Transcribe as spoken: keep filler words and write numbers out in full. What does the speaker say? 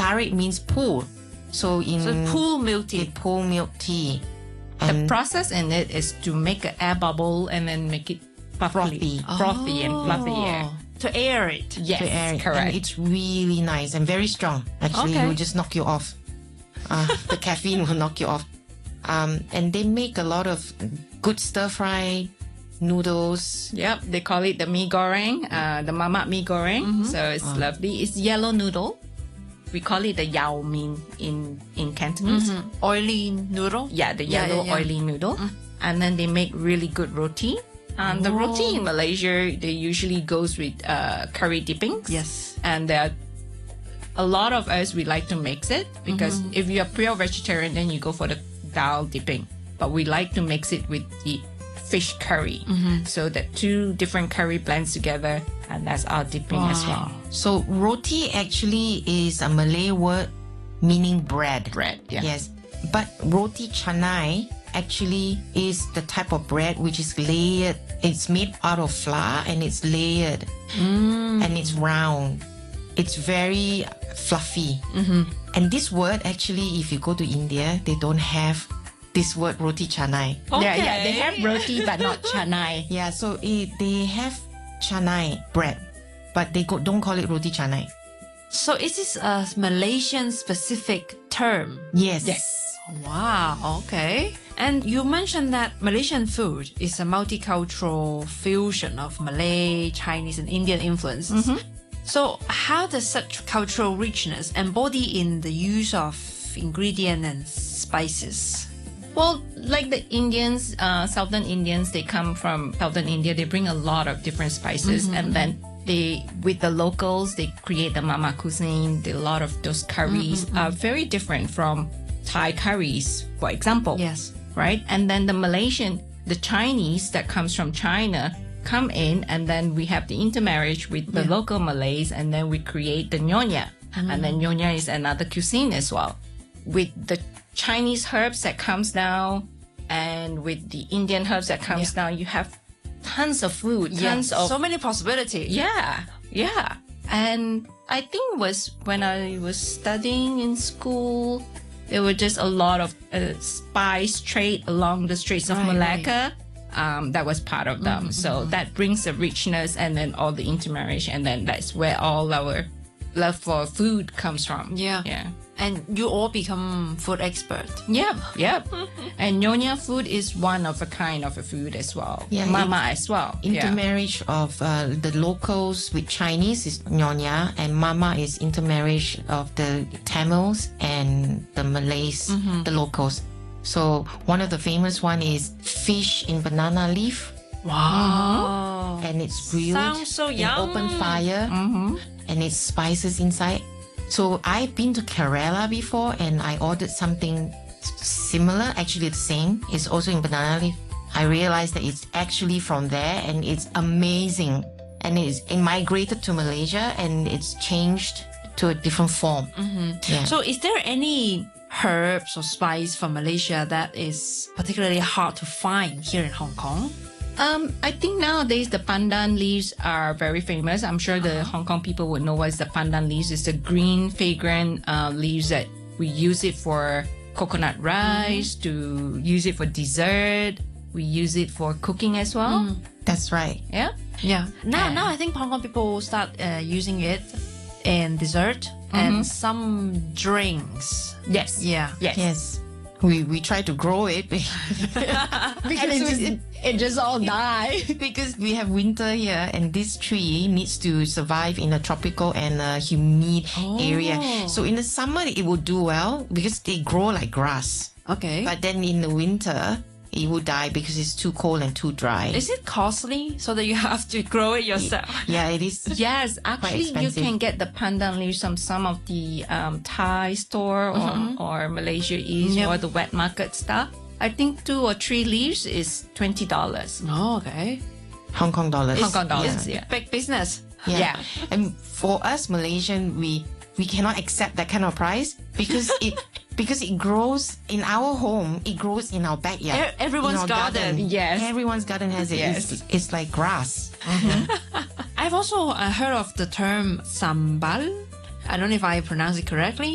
tarik means pool. So in So pool milk the tea. pool milk tea. The And process in it is to make an air bubble and then make it puffy, Frothy. frothy and fluffy. Oh, to air it. Yes, to air it. correct. And it's really nice and very strong. Actually, Okay. it will just knock you off. Uh, the caffeine will knock you off. Um, and they make a lot of good stir fry noodles. Yep, they call it the mee goreng, uh, the mamak mee goreng. So it's lovely. It's yellow noodle. We call it the yao min in in Cantonese. Oily noodle. Yeah, the Yeah, yellow yeah, yeah. oily noodle. And then they make really good roti. And the roti in Malaysia, they usually goes with uh, curry dippings. Yes. And there are a lot of us, we like to mix it because if you're pure vegetarian, then you go for the dal dipping. But we like to mix it with the fish curry. So that two different curry blends together, and that's our dipping as well. So roti actually is a Malay word meaning bread. Bread, yeah. Yes. But roti canai actually is the type of bread which is layered. It's made out of flour and it's layered. And it's round. It's very fluffy. And this word actually, if you go to India, they don't have this word roti canai. Yeah, yeah. They have roti, but not chanai. Yeah, so it, they have canai bread, but they go, don't call it roti canai. So is this a Malaysian specific term? Yes. Yes. Wow, okay. And you mentioned that Malaysian food is a multicultural fusion of Malay, Chinese, and Indian influences. So how does such cultural richness embody in the use of ingredients and spices? Well, like the Indians, uh, Southern Indians, they come from Southern India. They bring a lot of different spices, and then they, with the locals, they create the mama cuisine. The, a lot of those curries are very different from Thai curries, for example. Yes. Right? And then the Malaysian, the Chinese that comes from China come in, and then we have the intermarriage with the local Malays, and then we create the nyonya. And then nyonya is another cuisine as well. With the Chinese herbs that comes down, and with the Indian herbs that comes down, you have tons of food, tons of so many possibilities. yeah, yeah. And I think was when I was studying in school, there were just a lot of uh, spice trade along the streets of Right, Malacca. Um, that was part of them. So that brings the richness and then all the intermarriage, and then that's where all our love for food comes from. Yeah. Yeah. And you all become food expert. Yep, yep. And Nyonya food is one of a kind of a food as well. Yeah, Mama it- as well. Yeah. Intermarriage of uh, the locals with Chinese is nyonya, and mama is intermarriage of the Tamils and the Malays, the locals. So one of the famous one is fish in banana leaf, Wow. and it's grilled Sounds so in yum. open fire, and it's spices inside. So I've been to Kerala before, and I ordered something similar, actually the same. It's also in banana leaf. I realized that it's actually from there, and it's amazing. And it's it migrated to Malaysia, and it's changed to a different form. Yeah. So is there any herbs or spice from Malaysia that is particularly hard to find here in Hong Kong? Um, I think nowadays the pandan leaves are very famous. I'm sure the Hong Kong people would know what is the pandan leaves. It's the green, fragrant uh, leaves that we use it for coconut rice, to use it for dessert. We use it for cooking as well. That's right. Yeah. Yeah. Now, Yeah. now I think Hong Kong people will start uh, using it in dessert and some drinks. Yes. Yeah. Yes. Yes. We we try to grow it And because it just, we- it just all die. because we have winter here, and this tree needs to survive in a tropical and a humid area. So in the summer it will do well because they grow like grass. Okay. But then in the winter it will die because it's too cold and too dry. Is it costly so that you have to grow it yourself? Yeah, it is. Yes, actually, you expensive. can get the pandan leaves from some of the um, Thai store or, or Malaysia East Yep. or the wet market stuff. I think two or three leaves is twenty dollars. Oh, okay. Hong Kong dollars. Hong Kong dollars, Yeah. yeah. Big business. Yeah. And for us Malaysian, we we cannot accept that kind of price because it because it grows in our home. It grows in our backyard. E- everyone's in our garden. Yes. Everyone's garden has it. Yes. It's, it's like grass. I've also uh, heard of the term sambal. I don't know if I pronounce it correctly.